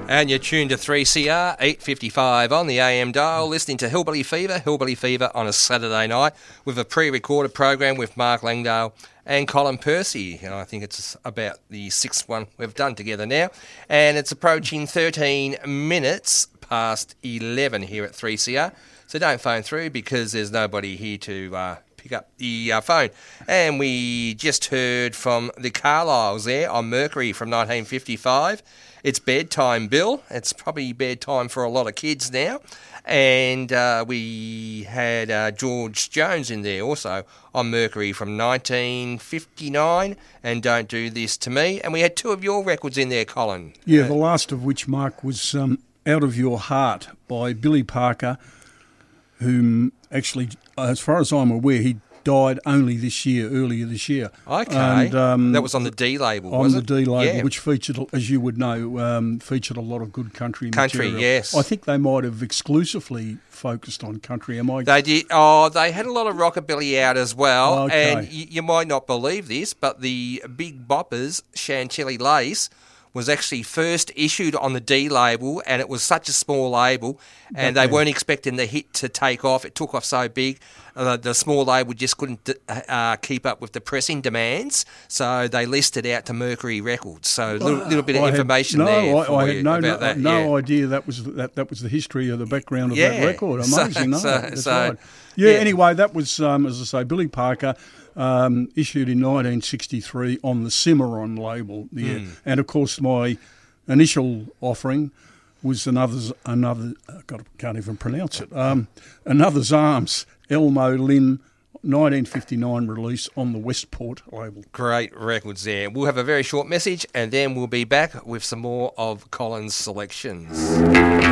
And you're tuned to 3CR 855 on the AM dial, listening to Hillbilly Fever on a Saturday night with a pre-recorded program with Mark Langdale and Colin Percy. And I think it's about the sixth one we've done together now. And it's approaching 13 minutes past 11 here at 3CR. So don't phone through because there's nobody here to pick up the phone. And we just heard from the Carlyles there on Mercury from 1955. It's bedtime, Bill. It's probably bedtime for a lot of kids now. And we had George Jones in there also on Mercury from 1959 and Don't Do This To Me. And we had two of your records in there, Colin. Yeah, the last of which, Mark, was Out of Your Heart by Billy Parker, whom actually, as far as I'm aware, he died only earlier this year. Okay. And, that was on the D label, was it? On the D label, yeah. Which featured, as you would know, featured a lot of good country material. Yes. I think they might have exclusively focused on country. Am I? They did. Oh, they had a lot of rockabilly out as well. Okay. And you might not believe this, but the Big Boppers, Chantilly Lace, was actually first issued on the D label, and it was such a small label, and they weren't expecting the hit to take off. It took off so big, the small label just couldn't keep up with the pressing demands, so they listed out to Mercury Records. So a little bit of information there for you about that. No idea that was the history of the background of that record. Amazing, that's right. Yeah. Anyway, that was, as I say, Billy Parker. Issued in 1963 on the Cimarron label, and of course my initial offering was another can't even pronounce it. Another's Arms, Elmo Lynn, 1959 release on the Westport label. Great records there. We'll have a very short message, and then we'll be back with some more of Colin's selections.